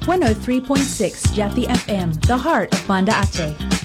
103.6 Jati FM, the heart of Banda Aceh.